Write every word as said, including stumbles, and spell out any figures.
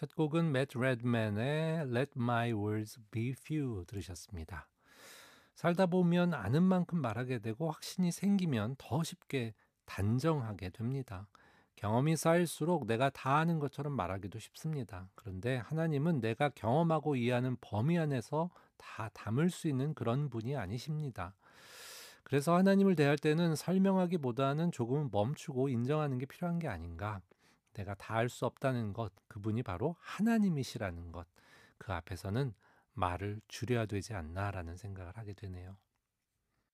첫 곡은 Matt Redman의 Let My Words Be Few 들으셨습니다. 살다 보면 아는 만큼 말하게 되고 확신이 생기면 더 쉽게 단정하게 됩니다. 경험이 쌓일수록 내가 다 아는 것처럼 말하기도 쉽습니다. 그런데 하나님은 내가 경험하고 이해하는 범위 안에서 다 담을 수 있는 그런 분이 아니십니다. 그래서 하나님을 대할 때는 설명하기보다는 조금 멈추고 인정하는 게 필요한 게 아닌가. 내가 다 알 수 없다는 것, 그분이 바로 하나님이시라는 것, 그 앞에서는 말을 줄여야 되지 않나라는 생각을 하게 되네요.